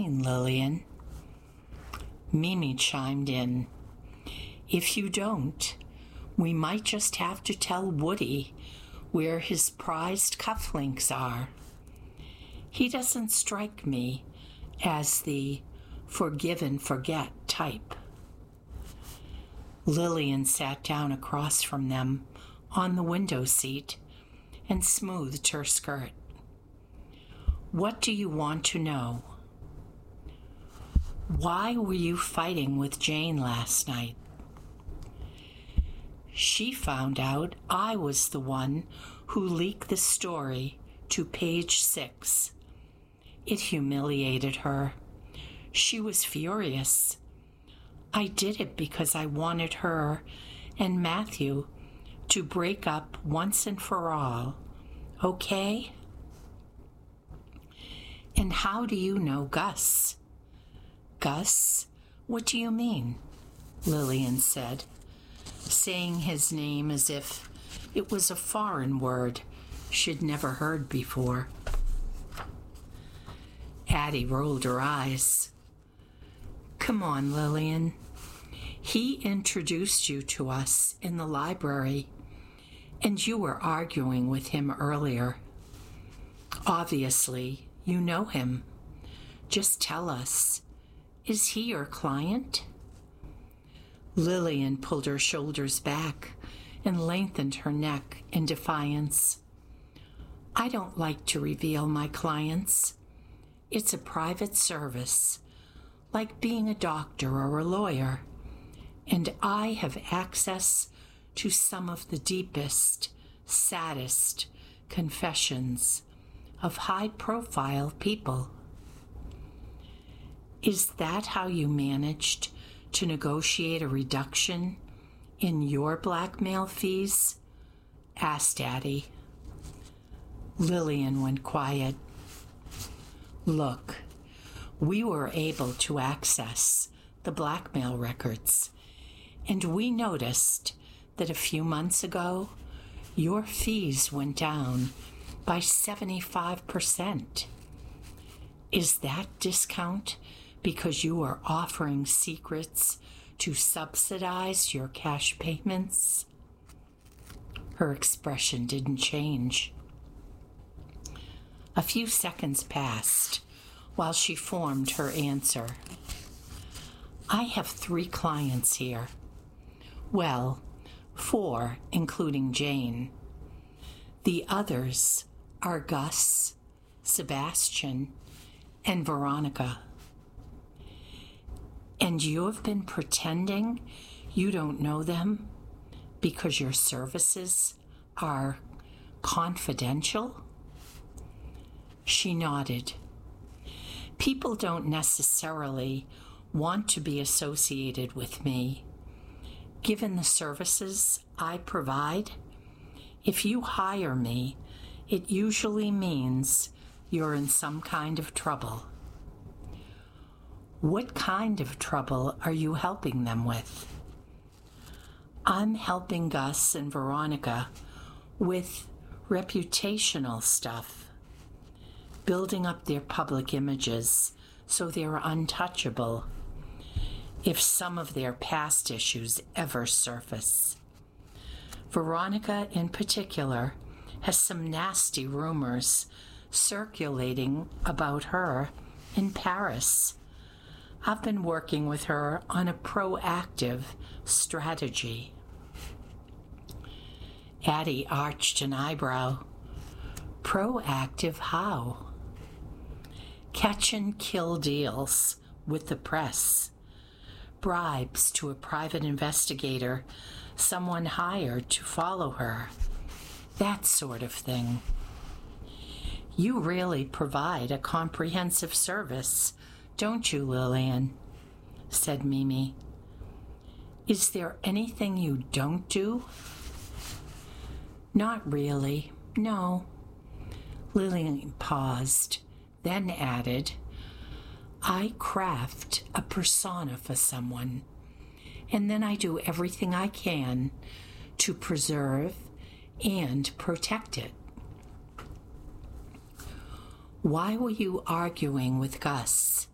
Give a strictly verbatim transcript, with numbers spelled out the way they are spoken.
explain, Lillian. Mimi chimed in. If you don't, we might just have to tell Woody where his prized cufflinks are. He doesn't strike me as the forgive and forget type. Lillian sat down across from them on the window seat and smoothed her skirt. What do you want to know? Why were you fighting with Jane last night? She found out I was the one who leaked the story to Page Six. It humiliated her. She was furious. I did it because I wanted her and Matthew to break up once and for all, okay? And how do you know Gus? Gus? What do you mean? Lillian said, saying his name as if it was a foreign word she'd never heard before. Addie rolled her eyes. Come on, Lillian. He introduced you to us in the library, and you were arguing with him earlier. Obviously, you know him. Just tell us, is he your client? Lillian pulled her shoulders back and lengthened her neck in defiance. I don't like to reveal my clients. It's a private service, like being a doctor or a lawyer, and I have access to some of the deepest, saddest confessions of high-profile people. Is that how you managed to negotiate a reduction in your blackmail fees? Asked Addie. Lillian went quiet. Look, we were able to access the blackmail records, and we noticed that a few months ago, your fees went down by seventy-five percent. Is that discount because you are offering secrets to subsidize your cash payments? Her expression didn't change. A few seconds passed while she formed her answer. I have three clients here. Well, four, including Jane. The others are Gus, Sebastian, and Veronica. And you have been pretending you don't know them because your services are confidential? She nodded. People don't necessarily want to be associated with me. Given the services I provide, if you hire me, it usually means you're in some kind of trouble. What kind of trouble are you helping them with? I'm helping Gus and Veronica with reputational stuff, building up their public images so they're untouchable if some of their past issues ever surface. Veronica, in particular, has some nasty rumors circulating about her in Paris. I've been working with her on a proactive strategy. Addie arched an eyebrow. Proactive how? Catch and kill deals with the press. Bribes to a private investigator, someone hired to follow her. That sort of thing. You really provide a comprehensive service, don't you, Lillian? Said Mimi. Is there anything you don't do? Not really, no. Lillian paused, then added, I craft a persona for someone, and then I do everything I can to preserve and protect it. Why were you arguing with Gus?